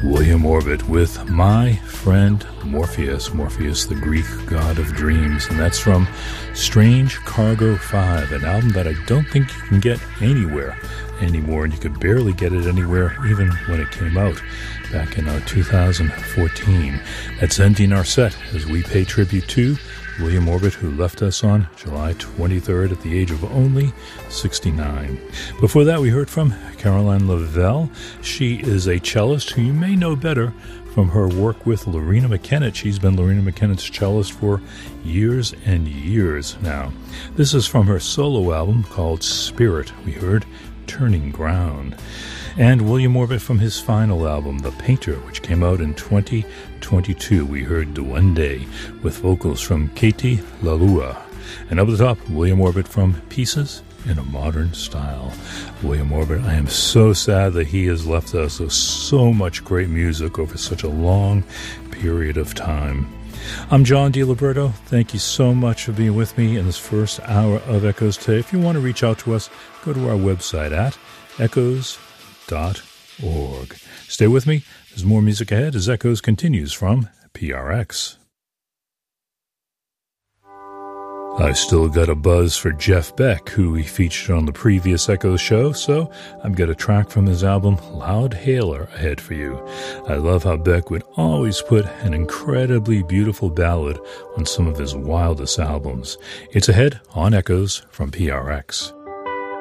William Orbit with My Friend Morpheus. Morpheus, the Greek god of dreams. And that's from Strange Cargo 5, an album that I don't think you can get anywhere anymore. And you could barely get it anywhere even when it came out back in 2014. That's ending our set as we pay tribute to William Orbit, who left us on July 23rd at the age of only 69. Before that, we heard from Caroline Lavelle. She is a cellist who you may know better from her work with Lorena McKennitt. She's been Lorena McKennitt's cellist for years and years now. This is from her solo album called Spirit. We heard Turning Ground. And William Orbit from his final album, The Painter, which came out in 2022. We heard Duende with vocals from Katie Lalua. And up at the top, William Orbit from Pieces in a Modern Style. William Orbit, I am so sad that he has left us with so much great music over such a long period of time. I'm John DiLiberto. Thank you so much for being with me in this first hour of Echoes today. If you want to reach out to us, go to our website at echoes.org. Stay with me. There's more music ahead as Echoes continues from PRX. I've still got a buzz for Jeff Beck, who we featured on the previous Echoes show, so I've got a track from his album Loud Hailer ahead for you. I love how Beck would always put an incredibly beautiful ballad on some of his wildest albums. It's ahead on Echoes from PRX.